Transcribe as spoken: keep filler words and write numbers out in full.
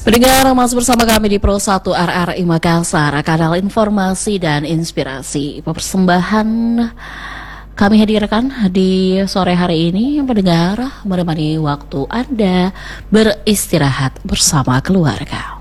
Pendengar masih bersama kami di Pro satu R R I Makassar, kanal informasi dan inspirasi. Persembahan kami hadirkan di sore hari ini, pendengar, menemani waktu Anda beristirahat bersama keluarga.